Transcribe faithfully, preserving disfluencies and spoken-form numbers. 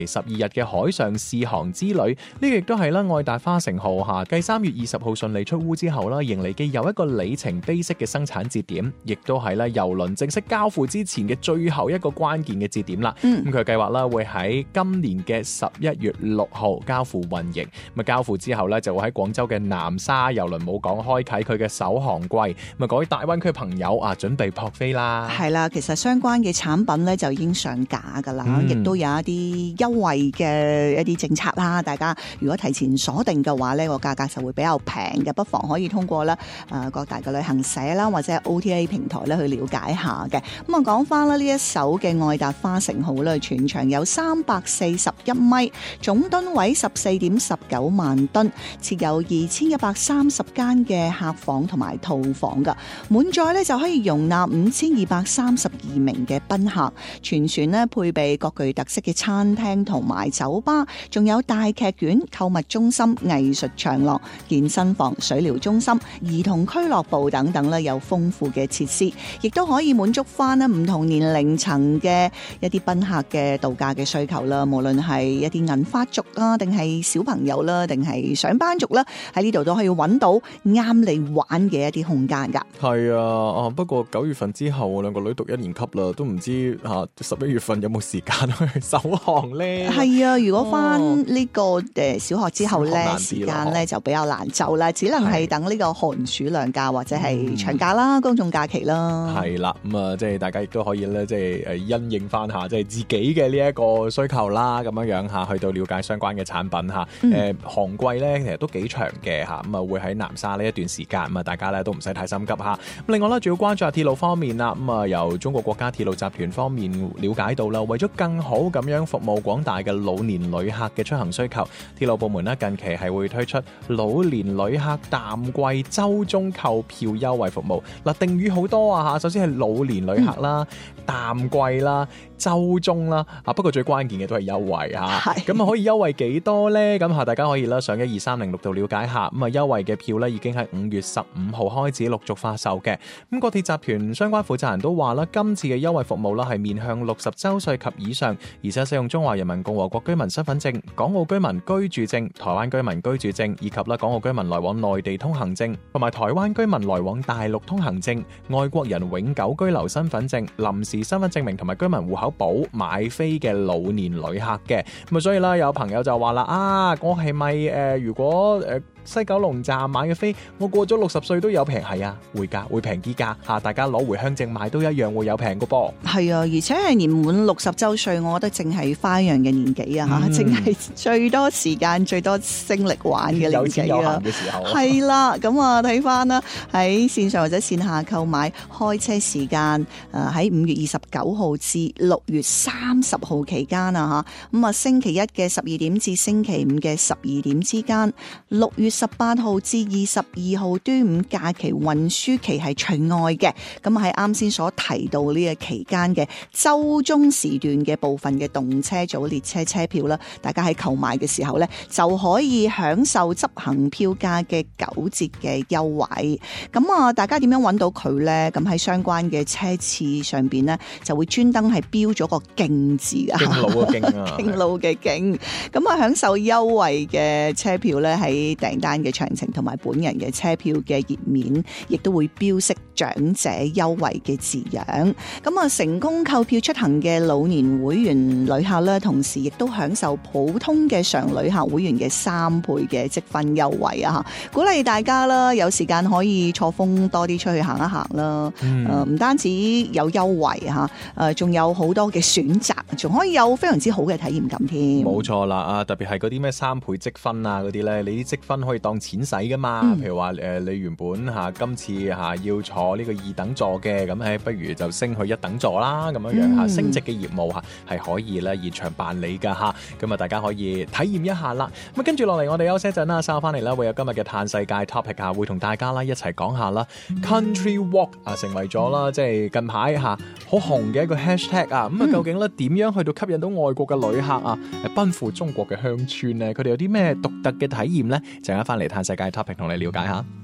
十二日嘅海上試航之旅，呢、這個亦都係啦愛達花城號下繼三月二十號順利出烏之後啦，迎嚟嘅又一個里程碑式嘅生產節點，亦都係啦郵輪正式交付之前嘅最後一個關鍵嘅節點啦。咁佢計劃啦會喺今年嘅十一月六號交付運營，咁啊交付之後咧就會喺廣州嘅南沙郵輪母港開啟佢嘅首航季，咁啊各位大灣區朋友啊準備撲飛啦。 係啦，其實相關嘅產品咧就已經上架噶啦，亦、嗯、都有一啲優惠嘅一啲政策啦。大家如果提前鎖定嘅話呢，個價格就會比較平嘅，不妨可以通過咧誒各大嘅旅行社啦，或者係 O T A 平台咧去了解下嘅。咁啊講翻啦，呢一艘嘅愛達花城號咧，全長有三百四十一米，總噸位十四點十九萬噸，設有二千一百三十間嘅客房同埋套房噶，滿載咧就可以容納五千二百三十二名嘅賓客。全船咧配備各具特色嘅餐廳同埋酒吧，仲有大劇院、購物中心、藝術長廊、健身房、水療中心、兒童俱樂部等等咧，有豐富嘅設施，亦都可以滿足翻咧唔同年齡層嘅一啲賓客嘅度假嘅需求啦。無論係一啲銀髮族啊，定係小朋友啦，定係上班族啦，喺呢度都可以揾到啱你玩嘅一啲空間噶。 係啊，啊不過九月份之後，兩個女讀一年級啦，都唔知吓十一月份有冇時間去首航咧？係啊，如果翻呢個誒小學之後咧，時間咧就比較難就啦，只能係等呢個寒暑兩假或者係長假啦、嗯、公眾假期啦。係啦，咁啊，即係大家亦都可以咧，即係誒因應翻下，即係自己嘅呢一個需求啦，咁樣樣吓，去到了解相關嘅產品吓。誒、嗯，航季咧其實都幾長嘅吓，咁啊會喺南沙呢一段時間，咁啊大家咧都唔使太心急吓。咁另外咧，仲要關注下鐵路方面啦，咁啊由中國國家鐵路集團方面了解到啦，為咗更好咁樣服務廣大嘅老年旅客嘅出行需求，鐵路部門咧近期係會推出老年旅客淡季周中購票優惠服務。嗱，定語好多啊吓，首先係老年旅客啦、嗯、淡季啦、周中啦，啊不過最關鍵嘅都係優惠吓，咁啊可以優惠幾多咧？咁吓大家可以啦上一二三零六度了解下。咁啊優惠嘅票咧已經喺五月十五號開始陸續發售嘅。咁國鐵集團相關負責人都話啦，今次嘅優惠服務啦係面向六十周歲及以上，而且使用中華人民共和國居民身份證、港澳居民居住證、台灣居民居住證以及啦港澳居民來往內地通行證，同埋台灣居民來往大陸通行證、外國人永久居留身份證、臨時身份證明同埋居民戶口簿買飛嘅老年旅客嘅。咁啊，所以啦，有朋友就話啦，啊，我係咪誒，如果誒？呃西九龍站買嘅飛，我過咗六十歲都有平，係啊，會價會平啲價吓，大家攞回鄉證買都一樣會有平嘅噃。係啊，而且係年滿六十周歲，我覺得正係花樣嘅年紀啊吓，正係最多時間、最多精力玩嘅年紀啊。有錢有閒嘅時候。係啦，咁啊睇翻啦，喺線上或者線下購買開車時間，誒喺五月二十九號至六月三十號期間啊吓，咁啊星期一嘅十二點至星期五嘅十二點之間，六月十八號至二十二號端午假期運輸期係除外嘅。咁喺啱先所提到呢個期間嘅周中時段嘅部分嘅動車組列車車票啦，大家喺購買嘅時候呢，就可以享受執行票價嘅九折嘅優惠。咁啊，大家點樣揾到佢呢？咁喺相關嘅車次上邊呢，就會專登係標咗個徑字啊，徑路嘅徑啊，徑路嘅徑。咁啊，享受優惠嘅車票呢，喺訂單嘅詳情同埋本人嘅車票嘅頁面，亦都會標識長者優惠嘅字樣。咁啊，成功購票出行嘅老年會員旅客咧，同時亦都享受普通嘅常旅客會員嘅三倍嘅積分優惠啊！鼓勵大家啦，有時間可以錯峰多啲出去行一行啦。嗯，呃，唔單止有優惠吓，誒，仲有好多嘅選擇，仲可以有非常之好嘅體驗感添。冇錯啦，啊，特別係嗰啲咩三倍積分啊，嗰啲咧，你啲積分可以當錢使噶嘛。嗯，譬如話誒，呃，你原本吓，啊，今次吓，啊，要坐呢個二等座嘅，咁誒，不如就升去一等座啦，咁樣樣吓，嗯，升值嘅業務吓係可以咧現場辦理噶吓，咁啊大家可以體驗一下啦。咁跟住落嚟，我哋休息一陣啦，稍後翻嚟啦，會有今日嘅嘆世界 topic 啊，會同大家啦一齊講下啦。Country Walk 啊，成為咗啦，即係近排吓好紅嘅一個 hashtag 啊。咁啊，究竟咧點樣去到吸引到外國嘅旅客啊，奔赴中國嘅鄉村咧？佢哋有啲咩獨特嘅體驗咧？陣間翻嚟嘆世界 topic 同你了解下。